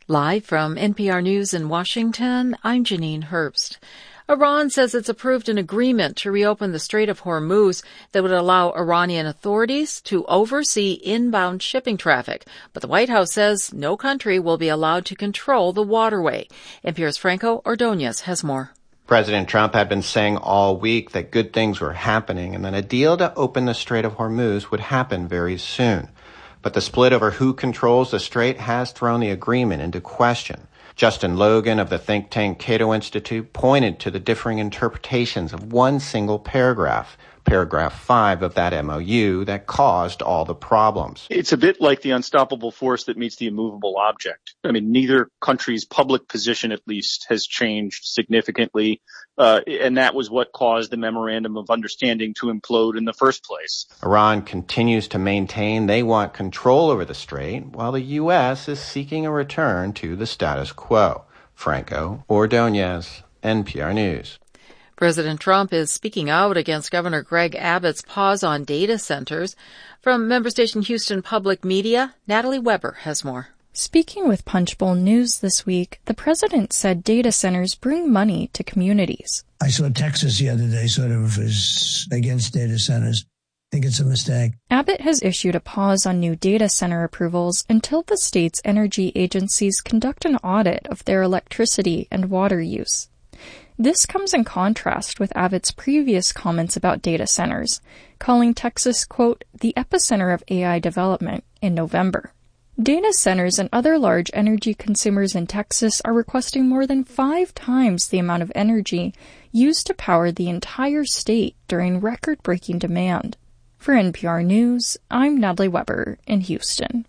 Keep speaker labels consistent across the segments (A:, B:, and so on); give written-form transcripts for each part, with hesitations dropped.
A: Live from NPR News in Washington, I'm Janine Herbst. Iran says it's approved an agreement to reopen the Strait of Hormuz that would allow Iranian authorities to oversee inbound shipping traffic. But the White House says no country will be allowed to control the waterway. NPR's Franco Ordonez has more.
B: President Trump had been saying all week that good things were happening and that a deal to open the Strait of Hormuz would happen very soon. But the split over who controls the strait has thrown the agreement into question. Justin Logan of the think tank Cato Institute pointed to the differing interpretations of one single paragraph 5 of that MOU that caused all the problems.
C: It's a bit like the unstoppable force that meets the immovable object. I mean, neither country's public position, at least, has changed significantly, and that was what caused the memorandum of understanding to implode in the first place.
B: Iran continues to maintain they want control over the strait, while the U.S. is seeking a return to the status quo. Franco Ordonez, NPR News.
A: President Trump is speaking out against Governor Greg Abbott's pause on data centers. From member station Houston Public Media, Natalie Weber has more.
D: Speaking with Punchbowl News this week, the president said data centers bring money to communities.
E: I saw Texas the other day sort of is against data centers. I think it's a mistake.
D: Abbott has issued a pause on new data center approvals until the state's energy agencies conduct an audit of their electricity and water use. This comes in contrast with Abbott's previous comments about data centers, calling Texas, quote, the epicenter of AI development in November. Data centers and other large energy consumers in Texas are requesting more than 5 times the amount of energy used to power the entire state during record-breaking demand. For NPR News, I'm Natalie Weber in Houston.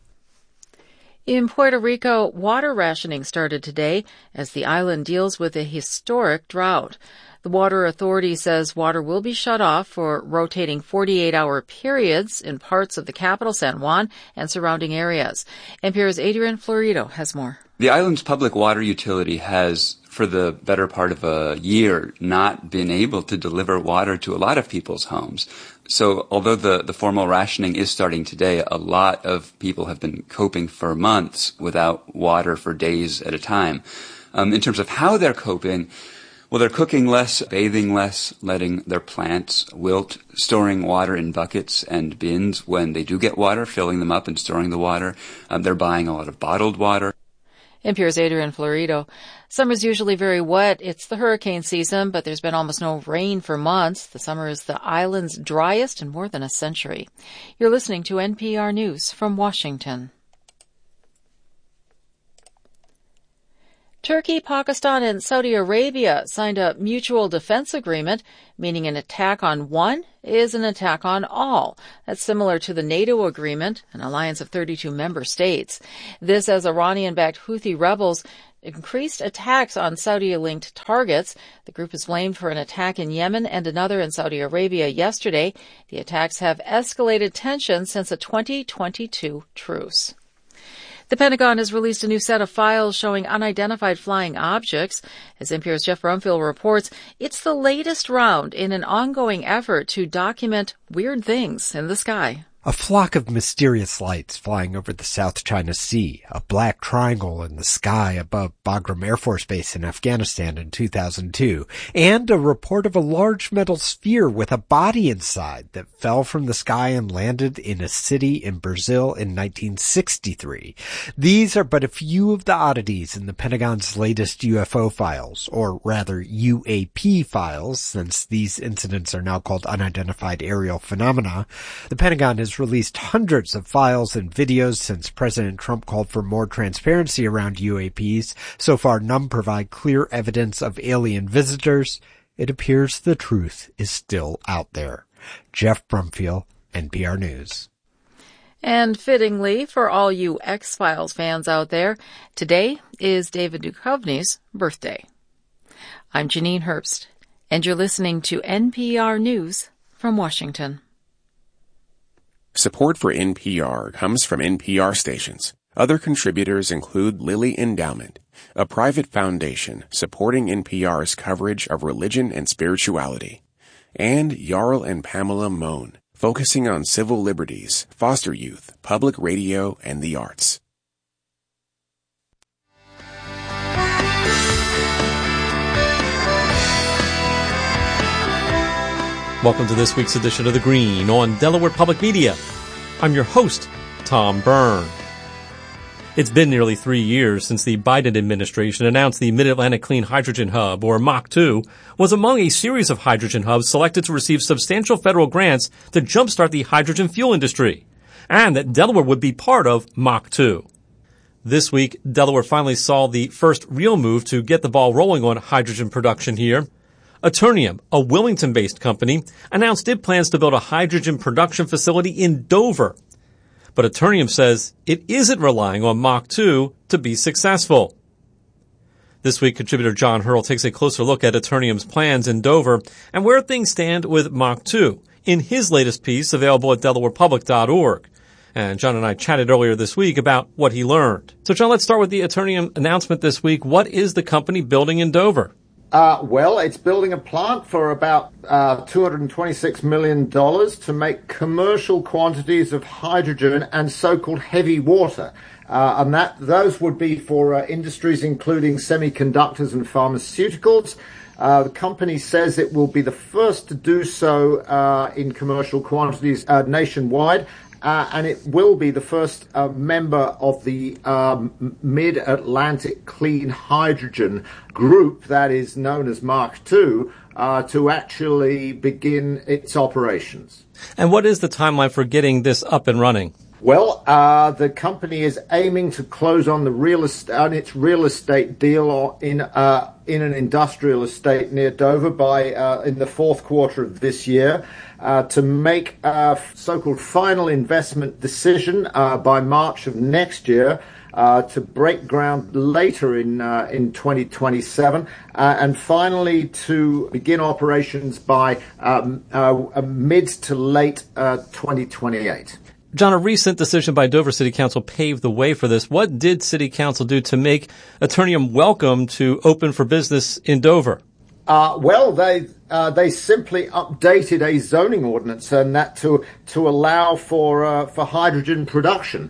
A: In Puerto Rico, water rationing started today as the island deals with a historic drought. The Water Authority says water will be shut off for rotating 48-hour periods in parts of the capital, San Juan, and surrounding areas. NPR's Adrian Florido has more.
F: The island's public water utility has, for the better part of a year, not been able to deliver water to a lot of people's homes. So although the formal rationing is starting today, a lot of people have been coping for months without water for days at a time. In terms of how they're coping, well, they're cooking less, bathing less, letting their plants wilt, storing water in buckets and bins when they do get water, filling them up and storing the water. They're buying a lot of bottled water.
A: NPR's Adrian Florido. Summer's usually very wet. It's the hurricane season, but there's been almost no rain for months. The summer is the island's driest in more than a century. You're listening to NPR News from Washington. Turkey, Pakistan, and Saudi Arabia signed a mutual defense agreement, meaning an attack on one is an attack on all. That's similar to the NATO agreement, an alliance of 32 member states. This as Iranian-backed Houthi rebels increased attacks on Saudi-linked targets. The group is blamed for an attack in Yemen and another in Saudi Arabia yesterday. The attacks have escalated tensions since a 2022 truce. The Pentagon has released a new set of files showing unidentified flying objects. As NPR's Jeff Brumfield reports, it's the latest round in an ongoing effort to document weird things in the sky.
G: A flock of mysterious lights flying over the South China Sea, a black triangle in the sky above Bagram Air Force Base in Afghanistan in 2002, and a report of a large metal sphere with a body inside that fell from the sky and landed in a city in Brazil in 1963. These are but a few of the oddities in the Pentagon's latest UFO files, or rather UAP files, since these incidents are now called unidentified aerial phenomena. The Pentagon has released hundreds of files and videos since President Trump called for more transparency around UAPs. So far, none provide clear evidence of alien visitors. It appears the truth is still out there. Jeff Brumfield, NPR News.
A: And fittingly, for all you X-Files fans out there, today is David Duchovny's birthday. I'm Janine Herbst, and you're listening to NPR News from Washington.
H: Support for NPR comes from NPR stations. Other contributors include Lilly Endowment, a private foundation supporting NPR's coverage of religion and spirituality, and Jarl and Pamela Mohn, focusing on civil liberties, foster youth, public radio, and the arts.
I: Welcome to this week's edition of The Green on Delaware Public Media. I'm your host, Tom Byrne. It's been nearly 3 years since the Biden administration announced the Mid-Atlantic Clean Hydrogen Hub, or MACH2, was among a series of hydrogen hubs selected to receive substantial federal grants to jumpstart the hydrogen fuel industry, and that Delaware would be part of MACH2. This week, Delaware finally saw the first real move to get the ball rolling on hydrogen production here. Eternium, a Wilmington-based company, announced it plans to build a hydrogen production facility in Dover. But Eternium says it isn't relying on MACH2 to be successful. This week, contributor John Hurl takes a closer look at Eternium's plans in Dover and where things stand with MACH2 in his latest piece available at DelawarePublic.org. And John and I chatted earlier this week about what he learned. So John, let's start with the Eternium announcement this week. What is the company building in Dover?
B: Well, it's building a plant for about $226 million to make commercial quantities of hydrogen and so-called heavy water. And those would be for industries including semiconductors and pharmaceuticals. The company says it will be the first to do so in commercial quantities nationwide. And it will be the first member of the Mid-Atlantic Clean Hydrogen Group, that is known as MACH2, to actually begin its operations.
I: And what is the timeline for getting this up and running?
B: Well, the company is aiming to close on its real estate deal in an industrial estate near Dover in the fourth quarter of this year. To make a so-called final investment decision by March of next year, to break ground later in 2027, and finally to begin operations by mid to late 2028.
I: John, a recent decision by Dover City Council paved the way for this. What did City Council do to make Eternium welcome to open for business in Dover?
B: Well, they simply updated a zoning ordinance, and that to allow for hydrogen production.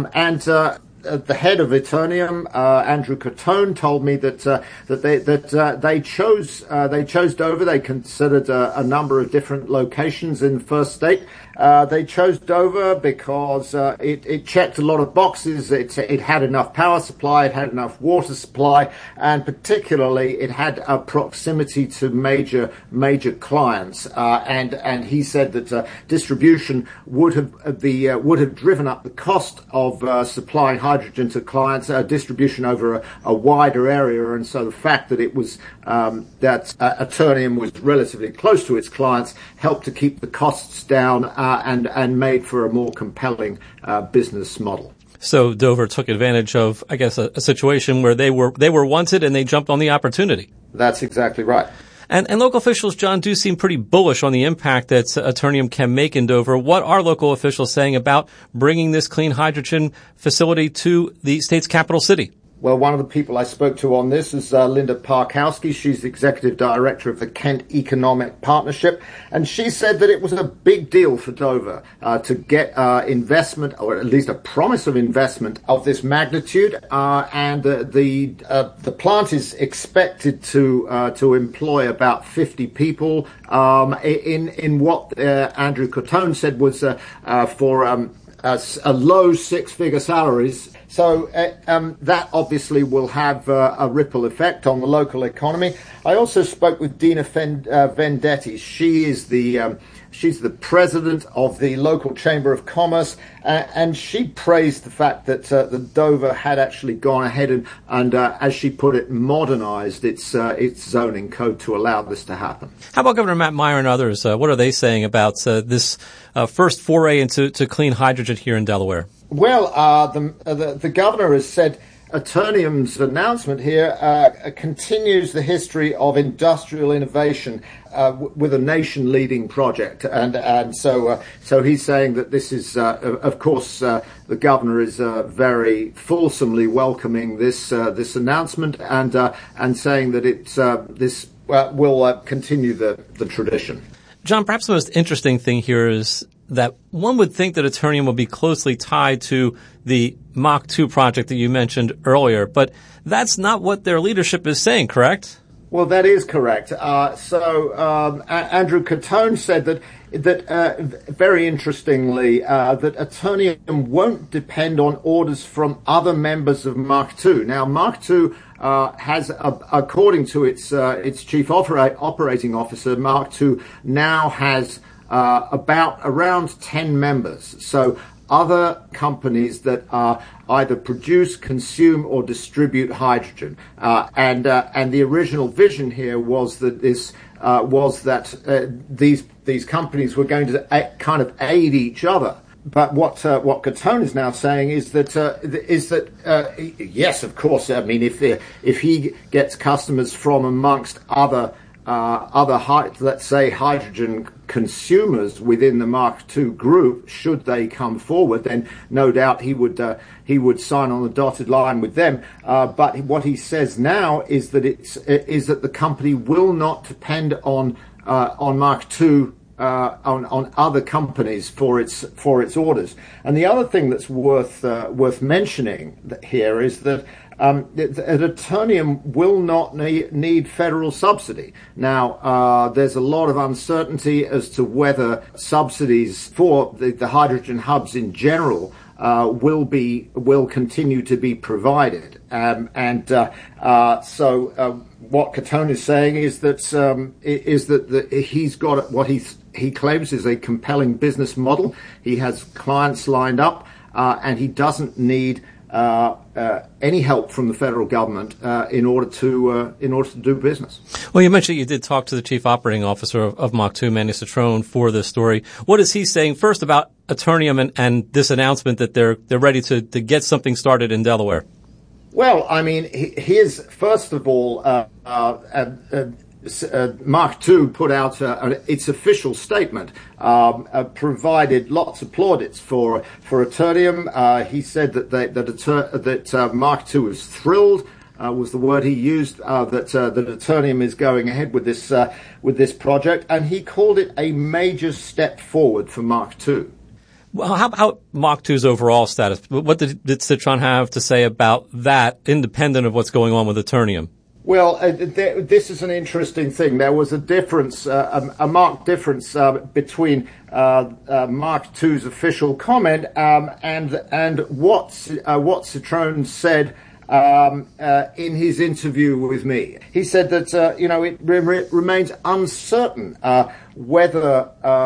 B: The head of Eternium, Andrew Cotone, told me that they chose Dover. They considered a number of different locations in the first state. They chose Dover because it checked a lot of boxes. It had enough power supply, it had enough water supply, and particularly it had a proximity to major clients. And he said that distribution would have driven up the cost of supplying hydrogen to clients, distribution over a wider area, and so the fact that it was that Eternium was relatively close to its clients helped to keep the costs down and made for a more compelling business model.
I: So Dover took advantage of, I guess, a situation where they were wanted and they jumped on the opportunity.
B: That's exactly right.
I: And local officials, John, do seem pretty bullish on the impact that Eternium can make in Dover. What are local officials saying about bringing this clean hydrogen facility to the state's capital city?
B: Well, one of the people I spoke to on this is Linda Parkowski. She's the executive director of the Kent Economic Partnership, and she said that it was a big deal for Dover to get investment, or at least a promise of investment of this magnitude. And the plant is expected to employ about 50 people in what Andrew Cotone said was for a low six-figure salaries. So that obviously will have a ripple effect on the local economy. I also spoke with Dina Vendetti. She's the president of the local Chamber of Commerce, and she praised the fact that the Dover had actually gone ahead and as she put it, modernized its zoning code to allow this to happen.
I: How about Governor Matt Meyer and others? What are they saying about this first foray into clean hydrogen here in Delaware?
B: Well, the governor has said Eternium's announcement here continues the history of industrial innovation with a nation-leading project, and so he's saying that this is, of course, the governor is very fulsomely welcoming this announcement and saying that this will continue the tradition.
I: John, perhaps the most interesting thing here is that one would think that Eternium will be closely tied to the MACH2 project that you mentioned earlier, but that's not what their leadership is saying, correct?
J: Well, that is correct. Andrew Catone said that very interestingly, that Eternium won't depend on orders from other members of Mark II. Now, Mark II has, according to its chief operating officer, Mark II now has around 10 members. So other companies that either produce, consume, or distribute hydrogen. And the original vision here was that these companies were going to kind of aid each other. But what Catone is now saying is that yes, of course. I mean, if he gets customers from amongst other let's say hydrogen consumers within the Mark II group, should they come forward, then no doubt he would sign on the dotted line with them. But what he says now is that the company will not depend on Mark II. On other companies for its orders. And the other thing that's worth mentioning here is that Eternium will not need federal subsidy. Now, there's a lot of uncertainty as to whether subsidies for the hydrogen hubs in general will continue to be provided. So what Catone is saying is that he's got what he claims is a compelling business model. He has clients lined up, and he doesn't need any help from the federal government in order to do business.
I: Well, you mentioned you did talk to the chief operating officer of Mach II, Manny Citrone, for this story. What is he saying first about Eternium and this announcement that they're ready to get something started in Delaware?
J: Well, I mean, first of all, Mark II put out its official statement, provided lots of plaudits for Eternium. He said that Mark II was thrilled, was the word he used, that Eternium is going ahead with this project, and he called it a major step forward for Mark II.
I: Well, how about Mach II's overall status? What did Citrone have to say about that, independent of what's going on with Eternium?
J: Well, this is an interesting thing. There was a difference, a marked difference between Mark II's official comment and what Citrone said in his interview with me. He said that it remains uncertain whether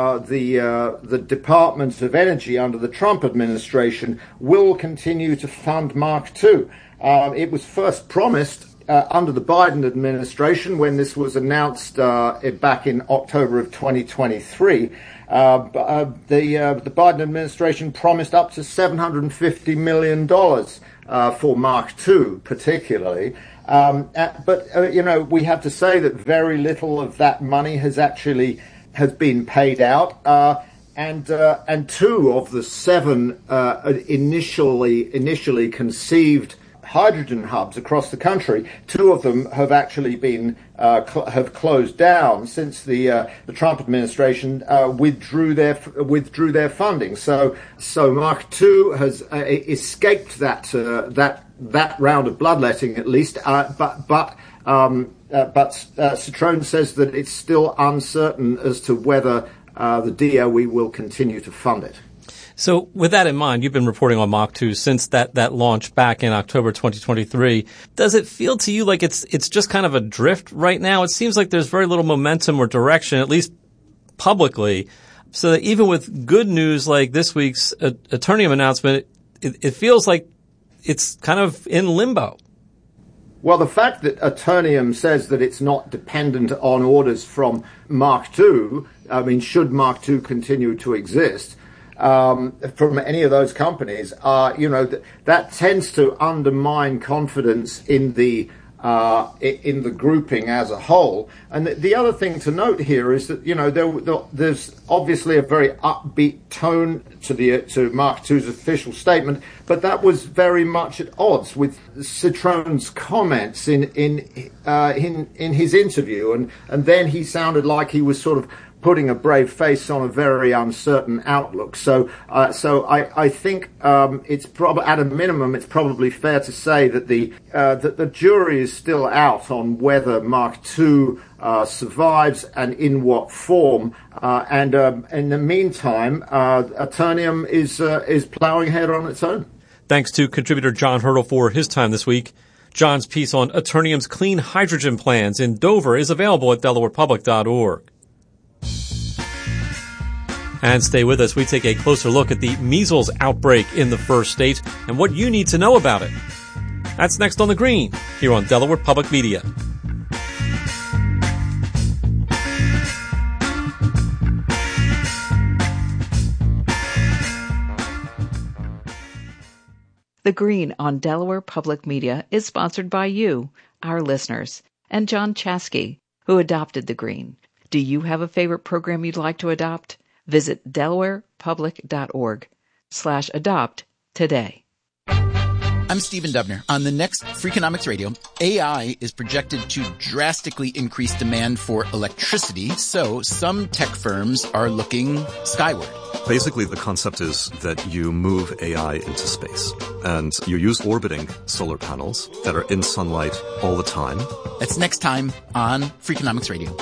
J: the Department of Energy under the Trump administration will continue to fund Mark II. It was first promised under the Biden administration when this was announced back in October of 2023. The Biden administration promised up to $750 million for Mark II, particularly. But we have to say that very little of that money has been paid out. And two of the seven initially conceived hydrogen hubs across the country, two of them have actually been have closed down since the Trump administration withdrew their funding. So Mark II has escaped that round of bloodletting at least. But Citrone says that it's still uncertain as to whether the DOE will continue to fund it.
I: So with that in mind, you've been reporting on Mach II since that launch back in October 2023. Does it feel to you like it's just kind of a drift right now? It seems like there's very little momentum or direction, at least publicly, so that even with good news like this week's Eternium announcement, it feels like it's kind of in limbo.
J: Well, the fact that Eternium says that it's not dependent on orders from Mark II, I mean, should Mark II continue to exist, from any of those companies, that tends to undermine confidence in the grouping as a whole. And the other thing to note here is that there's obviously a very upbeat tone to Mark II's official statement, but that was very much at odds with Citrone's comments in his interview, and then he sounded like he was sort of putting a brave face on a very uncertain outlook. So I think it's probably, at a minimum, it's probably fair to say that the jury is still out on whether Mark II survives and in what form. And in the meantime, Eternium is plowing ahead on its own.
I: Thanks to contributor John Hurdle for his time this week. John's piece on Eternium's clean hydrogen plans in Dover is available at DelawarePublic.org. And stay with us. We take a closer look at the measles outbreak in the first state and what you need to know about it. That's next on The Green, here on Delaware Public Media.
K: The Green on Delaware Public Media is sponsored by you, our listeners, and John Chasky, who adopted The Green. Do you have a favorite program you'd like to adopt? Visit DelawarePublic.org/adopt today.
L: I'm Stephen Dubner. On the next Freakonomics Radio, AI is projected to drastically increase demand for electricity, so some tech firms are looking skyward.
M: Basically, the concept is that you move AI into space, and you use orbiting solar panels that are in sunlight all the time.
L: That's next time on Freakonomics Radio.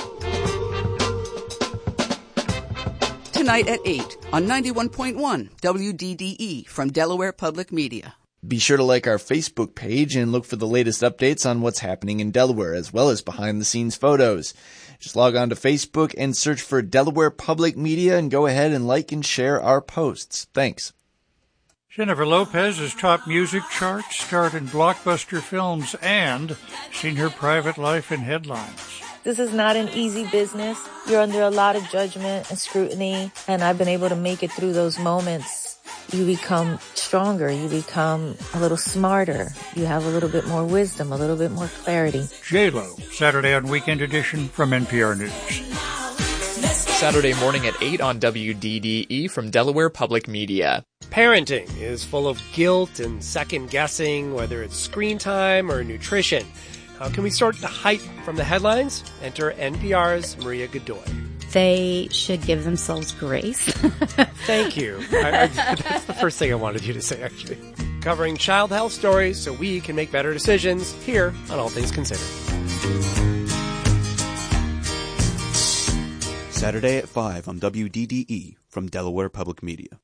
N: Tonight at 8 on 91.1 WDDE from Delaware Public Media.
O: Be sure to like our Facebook page and look for the latest updates on what's happening in Delaware, as well as behind-the-scenes photos. Just log on to Facebook and search for Delaware Public Media and go ahead and like and share our posts. Thanks.
P: Jennifer Lopez has topped music charts, starred in blockbuster films, and seen her private life in headlines.
Q: This is not an easy business. You're under a lot of judgment and scrutiny, and I've been able to make it through those moments. You become stronger. You become a little smarter. You have a little bit more wisdom, a little bit more clarity.
P: J-Lo, Saturday on Weekend Edition from NPR News.
R: Saturday morning at 8 on WDDE from Delaware Public Media.
S: Parenting is full of guilt and second-guessing, whether it's screen time or nutrition. How can we sort the hype from the headlines? Enter NPR's Maria Godoy.
T: They should give themselves grace.
S: Thank you. That's the first thing I wanted you to say, actually. Covering child health stories so we can make better decisions here on All Things Considered.
U: Saturday at 5 on WDDE from Delaware Public Media.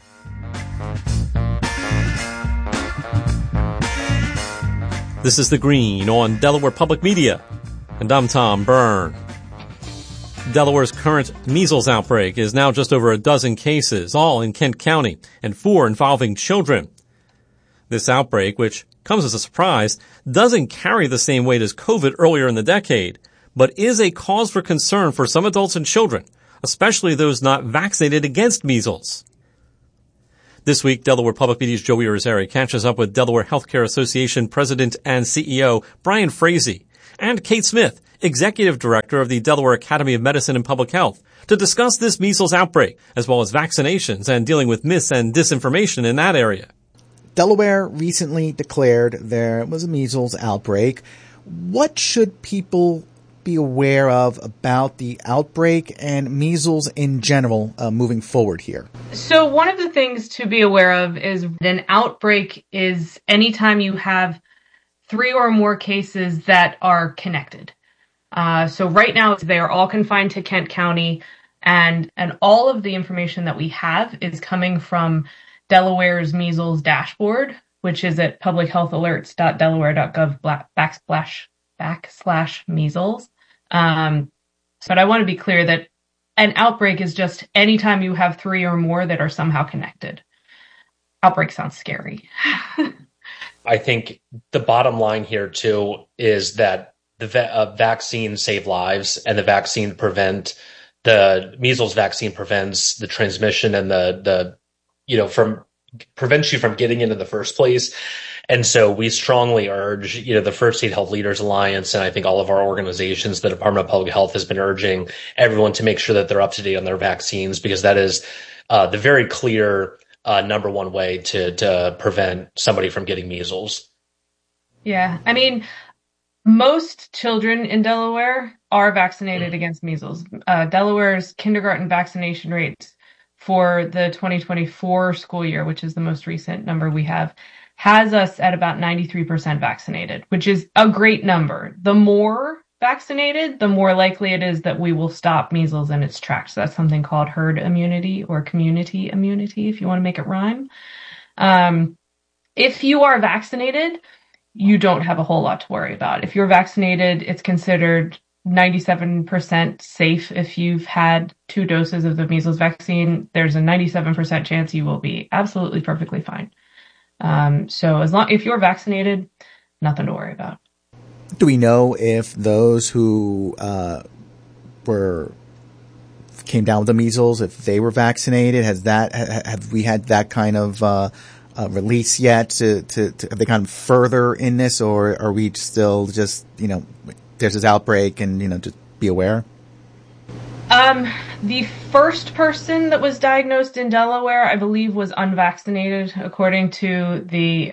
I: This is The Green on Delaware Public Media, and I'm Tom Byrne. Delaware's current measles outbreak is now just over a dozen cases, all in Kent County, and 4 involving children. This outbreak, which comes as a surprise, doesn't carry the same weight as COVID earlier in the decade, but is a cause for concern for some adults and children, especially those not vaccinated against measles. This week, Delaware Public Media's Joey Irizarry catches up with Delaware Healthcare Association President and CEO Brian Frazee and Kate Smith, Executive Director of the Delaware Academy of Medicine and Public Health, to discuss this measles outbreak, as well as vaccinations and dealing with mis- and disinformation in that area.
V: Delaware recently declared there was a measles outbreak. What should people be aware of about the outbreak and measles in general moving forward here?
W: So one of the things to be aware of is an outbreak is anytime you have 3 or more cases that are connected. So right now they are all confined to Kent County, and all of the information that we have is coming from Delaware's measles dashboard, which is at publichealthalerts.delaware.gov/measles. But I want to be clear that an outbreak is just anytime you have 3 or more that are somehow connected. Outbreak sounds scary.
X: I think the bottom line here too is that the vaccine save lives, and the measles vaccine prevents the transmission and prevents you from getting it in the first place. And so we strongly urge, the First State Health Leaders Alliance, and I think all of our organizations, the Department of Public Health has been urging everyone to make sure that they're up to date on their vaccines, because that is the very clear number one way to prevent somebody from getting measles.
W: Yeah. I mean, Most children in Delaware are vaccinated against measles. Delaware's kindergarten vaccination rates for the 2024 school year, which is the most recent number we have, has us at about 93% vaccinated, which is a great number. The more vaccinated, the more likely it is that we will stop measles in its tracks. So that's something called herd immunity or community immunity, if you want to make it rhyme. If you are vaccinated, you don't have a whole lot to worry about. If you're vaccinated, it's considered 97% safe. If you've had 2 doses of the measles vaccine, there's a 97% chance you will be absolutely perfectly fine. So if you're vaccinated, nothing to worry about.
V: Do we know if those who came down with the measles, if they were vaccinated? Have we had that kind of release yet? Have they gone further in this, or are we still just, there's this outbreak and, just be aware?
W: The first person that was diagnosed in Delaware, I believe, was unvaccinated, according to the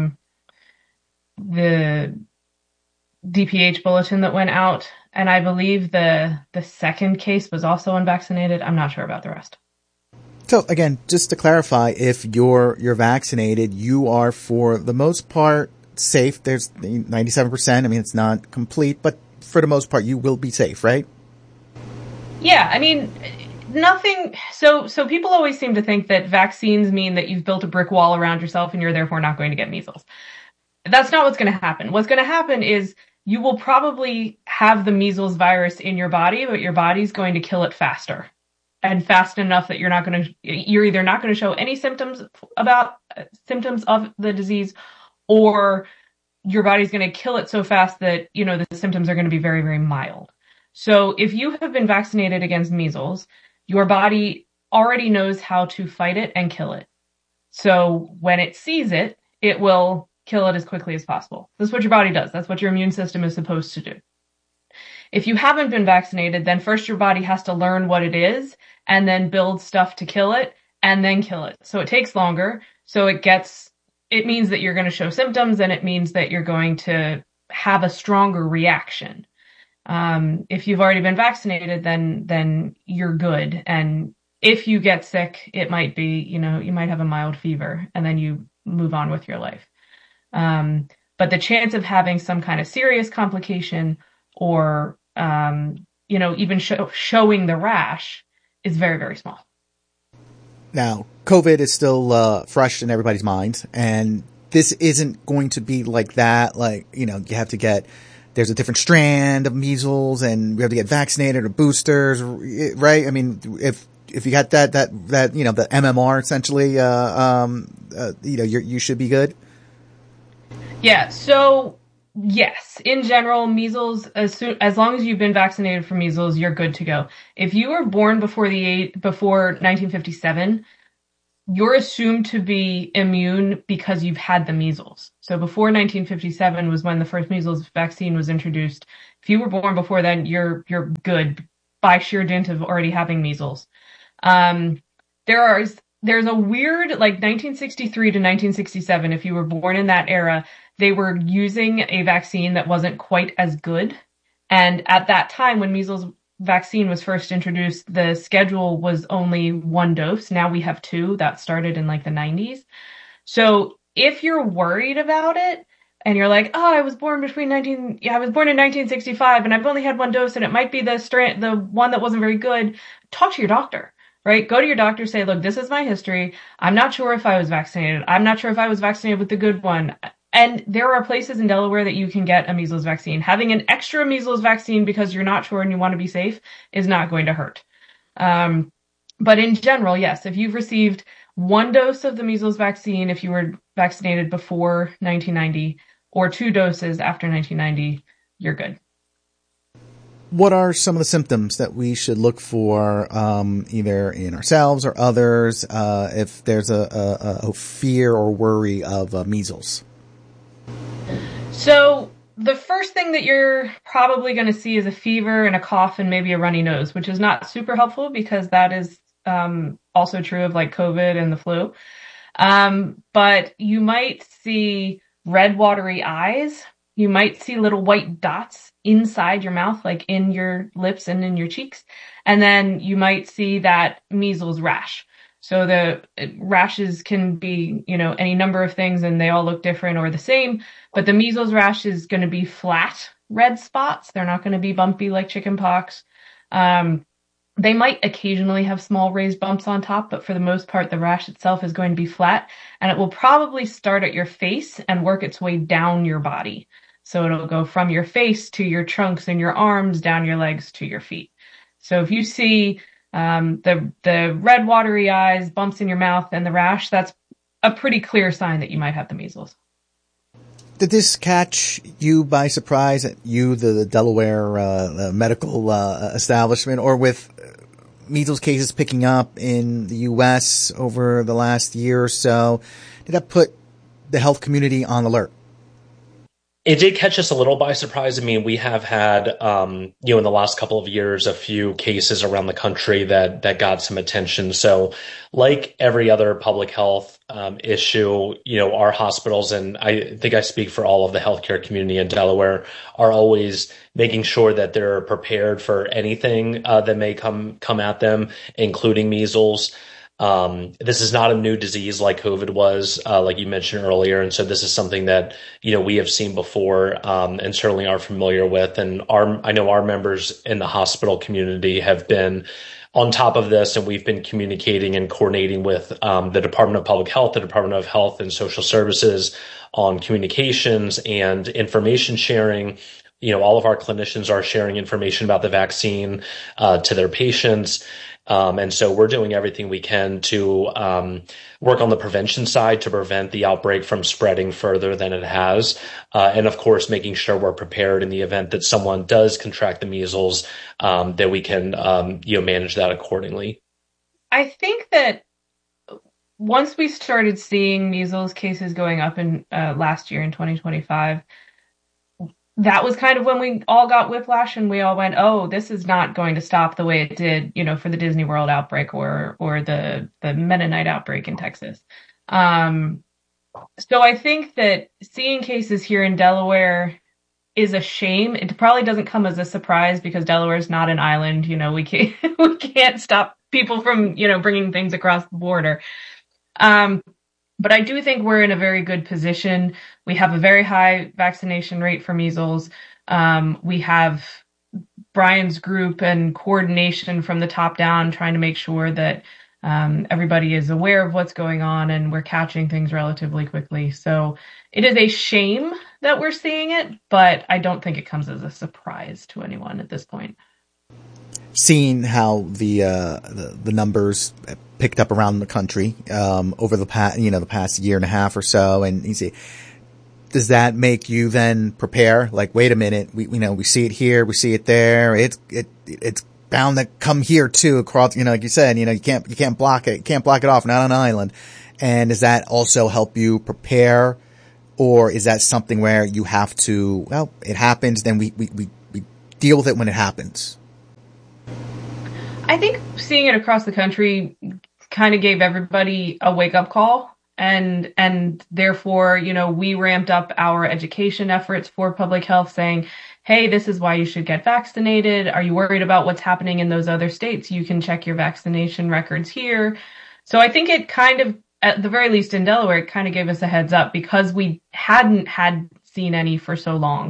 W: DPH bulletin that went out. And I believe the second case was also unvaccinated. I'm not sure about the rest.
V: So again, just to clarify, if you're vaccinated, you are for the most part safe. There's 97%. I mean, it's not complete, but for the most part, you will be safe, right?
W: Yeah, I mean, nothing. So people always seem to think that vaccines mean that you've built a brick wall around yourself and you're therefore not going to get measles. That's not what's going to happen. What's going to happen is you will probably have the measles virus in your body, but your body's going to kill it faster. And fast enough that you're either not going to show any symptoms of the disease, or your body's going to kill it so fast that, the symptoms are going to be very, very mild. So if you have been vaccinated against measles, your body already knows how to fight it and kill it. So when it sees it, it will kill it as quickly as possible. That's what your body does. That's what your immune system is supposed to do. If you haven't been vaccinated, then first your body has to learn what it is and then build stuff to kill it and then kill it. So it takes longer. So it means that you're going to show symptoms, and it means that you're going to have a stronger reaction. If you've already been vaccinated, then you're good. And if you get sick, it might be, you might have a mild fever and then you move on with your life. But the chance of having some kind of serious complication or, even showing the rash is very, very small.
V: Now, COVID is still fresh in everybody's mind, and this isn't going to be like that. Like, you have to there's a different strand of measles, and we have to get vaccinated or boosters, right? I mean, if you got that, the MMR essentially, you should be good. Yeah. So yes, in general, measles, as long as you've been vaccinated for measles, you're good to go. If you were born before 1957, you're assumed to be immune because you've had the measles. So before 1957 was when the first measles vaccine was introduced. If you were born before then, you're good by sheer dint of already having measles. There's a weird, 1963 to 1967, if you were born in that era, they were using a vaccine that wasn't quite as good. And at that time, when measles vaccine was first introduced, the schedule was only 1 dose. Now we have 2. That started in the 90s. So if you're worried about it and you're like, oh, I was born in 1965 and I've only had 1 dose and it might be the one that wasn't very good, talk to your doctor, right? Go to your doctor, say, look, this is my history. I'm not sure if I was vaccinated. I'm not sure if I was vaccinated with the good one. And there are places in Delaware that you can get a measles vaccine. Having an extra measles vaccine because you're not sure and you want to be safe is not going to hurt. But in general, yes, if you've received 1 dose of the measles vaccine, if you were vaccinated before 1990, or 2 doses after 1990, you're good. What are some of the symptoms that we should look for, either in ourselves or others, if there's a fear or worry of measles?
W: So the first thing that you're probably going to see is a fever and a cough and maybe a runny nose, which is not super helpful because that is also true of COVID and the flu. But you might see red, watery eyes. You might see little white dots inside your mouth, like in your lips and in your cheeks. And then you might see that measles rash. So the rashes can be, any number of things, and they all look different or the same. But the measles rash is going to be flat red spots. They're not going to be bumpy like chickenpox. They might occasionally have small raised bumps on top, but for the most part, the rash itself is going to be flat, and it will probably start at your face and work its way down your body. So it'll go from your face to your trunks and your arms, down your legs to your feet. So if you see the red watery eyes, bumps in your mouth, and the rash, that's a pretty clear sign that you might have the measles.
V: Did this catch you by surprise at the Delaware medical establishment, or with measles cases picking up in the U.S. over the last year or so? Did that put the health community on alert?
X: It did catch us a little by surprise. I mean, we have had, in the last couple of years, a few cases around the country that got some attention. So like every other public health issue, our hospitals, and I think I speak for all of the healthcare community in Delaware, are always making sure that they're prepared for anything that may come at them, including measles. This is not a new disease like COVID was, like you mentioned earlier. And so this is something that, we have seen before, and certainly are familiar with. And I know our members in the hospital community have been on top of this, and we've been communicating and coordinating with, the Department of Public Health, the Department of Health and Social Services on communications and information sharing. All of our clinicians are sharing information about the vaccine, to their patients. And so we're doing everything we can to work on the prevention side to prevent the outbreak from spreading further than it has. And of course, making sure we're prepared in the event that someone does contract the measles, that we can, manage that accordingly.
W: I think that once we started seeing measles cases going up in last year in 2025, that was kind of when we all got whiplash and we all went, oh, this is not going to stop the way it did, for the Disney World outbreak or the Mennonite outbreak in Texas. So I think that seeing cases here in Delaware is a shame. It probably doesn't come as a surprise because Delaware is not an island. We can't stop people from, bringing things across the border. But I do think we're in a very good position. We have a very high vaccination rate for measles. We have Brian's group and coordination from the top down trying to make sure that everybody is aware of what's going on and we're catching things relatively quickly. So it is a shame that we're seeing it, but I don't think it comes as a surprise to anyone at this point.
V: Seeing how the numbers picked up around the country over the past year and a half or so, and you see, does that make you then prepare? Like, wait a minute, we see it here, we see it there. It's bound to come here too. Across, like you said, you can't block it, off. Not on an island. And does that also help you prepare, or is that something where you have to? Well, it happens, then we deal with it when it happens.
W: I think seeing it across the country kind of gave everybody a wake-up call, and therefore, we ramped up our education efforts for public health, saying, hey, this is why you should get vaccinated. Are you worried about what's happening in those other states? You can check your vaccination records here. So I think it kind of, at the very least in Delaware, it kind of gave us a heads up because we hadn't seen any for so long.